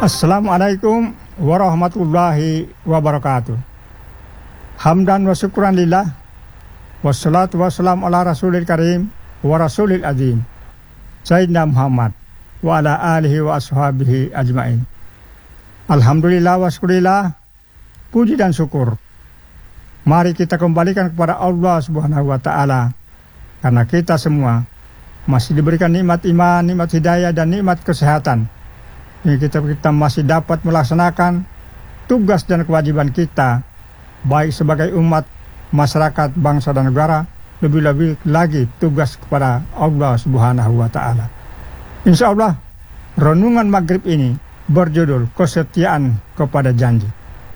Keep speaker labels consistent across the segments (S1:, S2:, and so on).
S1: Assalamualaikum warahmatullahi wabarakatuh. Hamdan wa syukran lillah, wassalatu wassalamu ala rasulil karim wa rasulil azim, Sayyidina Muhammad wa ala alihi wa ashabihi ajma'in. Alhamdulillah wa syukurillah, puji dan syukur mari kita kembalikan kepada Allah subhanahu wa ta'ala, karena kita semua masih diberikan nikmat iman, nikmat hidayah, dan nikmat kesehatan. Ini kita masih dapat melaksanakan tugas dan kewajiban kita, baik sebagai umat, masyarakat, bangsa, dan negara, lebih-lebih lagi tugas kepada Allah subhanahu wa ta'ala. Insya Allah, renungan maghrib ini berjudul kesetiaan kepada janji.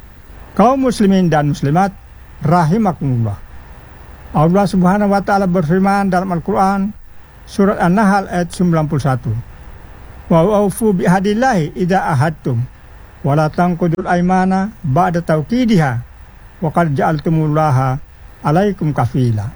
S1: Kaum muslimin dan muslimat rahimakumullah, Allah subhanahu wa ta'ala berfirman dalam Al-Quran, surat An-Nahl ayat 91. Wa aufu bihadillahi idza ahadtum wa la tanqudul aymana ba'da tawkidiha wa qad ja'altumullaha alaikum kafila.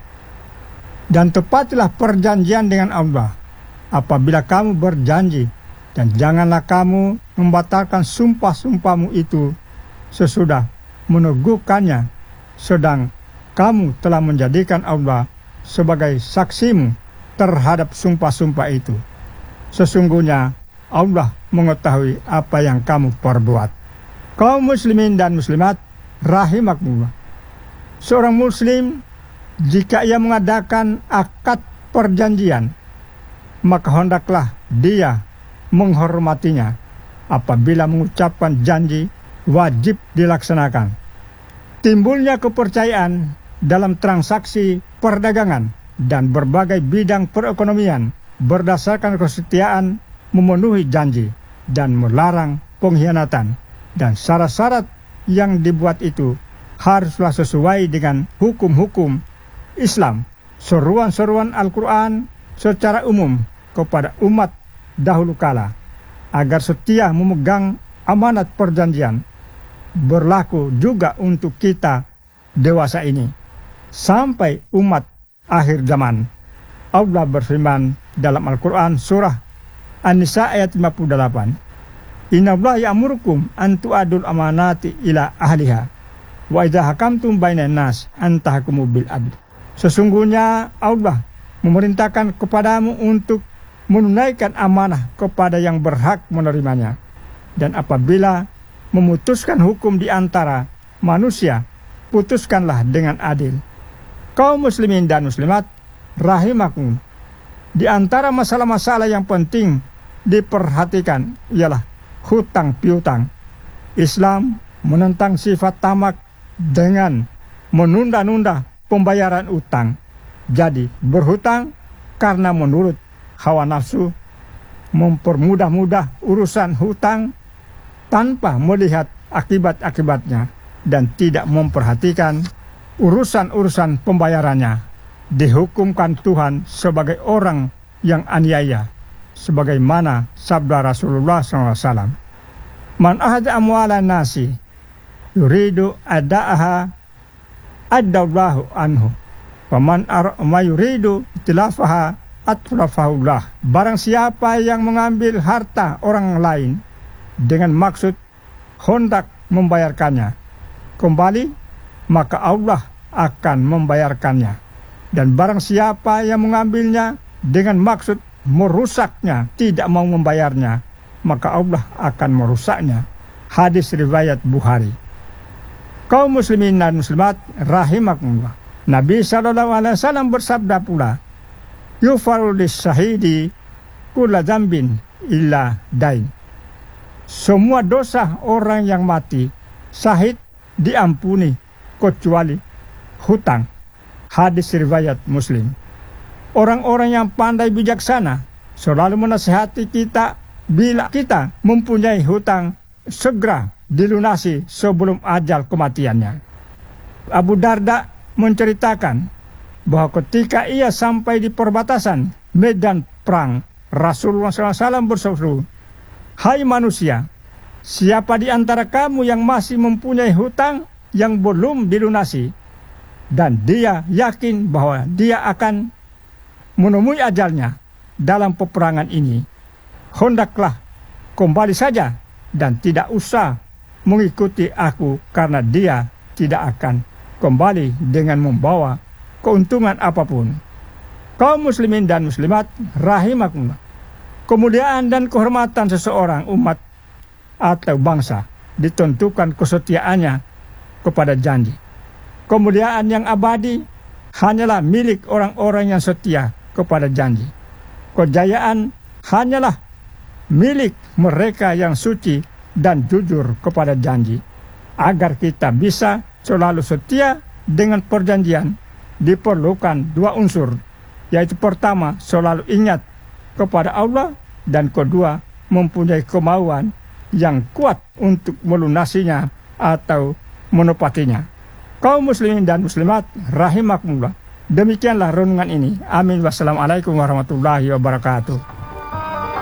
S1: Dan tepatilah perjanjian dengan Allah apabila kamu berjanji, dan janganlah kamu membatalkan sumpah-sumpahmu itu sesudah meneguhkannya, sedang kamu telah menjadikan Allah sebagai saksimu terhadap sumpah-sumpah itu. Sesungguhnya Allah mengetahui apa yang kamu perbuat. Kaum muslimin dan muslimat rahimakumullah, seorang muslim jika ia mengadakan akad perjanjian, maka hendaklah dia menghormatinya. Apabila mengucapkan janji, wajib dilaksanakan. Timbulnya kepercayaan dalam transaksi perdagangan dan berbagai bidang perekonomian berdasarkan kesetiaan memenuhi janji dan melarang pengkhianatan, dan syarat-syarat yang dibuat itu haruslah sesuai dengan hukum-hukum Islam, seruan-seruan Al-Quran secara umum kepada umat dahulu kala, agar setia memegang amanat perjanjian, berlaku juga untuk kita dewasa ini sampai umat akhir zaman. Allah berfirman dalam Al-Quran surah An-Nisa ayat 58. Innallaha ya'murukum an tu'adul amanati ila ahliha wa idza hakamtum bainan nas an tahkumu bil adl. Sesungguhnya Allah memerintahkan kepadamu untuk menunaikan amanah kepada yang berhak menerimanya, dan apabila memutuskan hukum di antara manusia, putuskanlah dengan adil. Kaum muslimin dan muslimat rahimakum, di antara masalah-masalah yang penting diperhatikan ialah hutang piutang. Islam menentang sifat tamak dengan menunda-nunda pembayaran utang. Jadi berhutang karena menurut hawa nafsu, mempermudah-mudah urusan hutang tanpa melihat akibat-akibatnya, dan tidak memperhatikan urusan-urusan pembayarannya, dihukumkan Tuhan sebagai orang yang aniaya, sebagaimana sabda Rasulullah SAW. Man ahada amwalan nasi yuridu ada'aha addallahu anhu, faman yuridu tilafaha atlafahullah. Barang siapa yang mengambil harta orang lain dengan maksud hendak membayarkannya kembali, maka Allah akan membayarkannya. Dan barang siapa yang mengambilnya dengan maksud merusaknya, tidak mau membayarnya, maka Allah akan merusaknya. Hadis riwayat Bukhari. Kaum muslimin dan muslimat rahimakumullah, Nabi SAW bersabda pula, yufaru lis-syahidi kulla dzambin illa dain. Semua dosa orang yang mati syahid diampuni kecuali hutang. Hadis riwayat Muslim. Orang-orang yang pandai bijaksana selalu menasihati kita bila kita mempunyai hutang, segera dilunasi sebelum ajal kematiannya. Abu Darda menceritakan bahwa ketika ia sampai di perbatasan medan perang, Rasulullah SAW berseru, hai manusia, siapa di antara kamu yang masih mempunyai hutang yang belum dilunasi, dan dia yakin bahwa dia akan menemui ajalnya dalam peperangan ini, hendaklah kembali saja dan tidak usah mengikuti aku, karena dia tidak akan kembali dengan membawa keuntungan apapun. Kaum muslimin dan muslimat rahimakumullah, kemuliaan dan kehormatan seseorang umat atau bangsa ditentukan kesetiaannya kepada janji. Kemuliaan yang abadi hanyalah milik orang-orang yang setia kepada janji. Kejayaan hanyalah milik mereka yang suci dan jujur kepada janji. Agar kita bisa selalu setia dengan perjanjian, diperlukan dua unsur, yaitu pertama, selalu ingat kepada Allah, dan kedua, mempunyai kemauan yang kuat untuk melunasinya atau menepatinya. Kaum muslimin dan muslimat rahimakumullah, demikianlah renungan ini. Amin. Wassalamualaikum warahmatullahi wabarakatuh.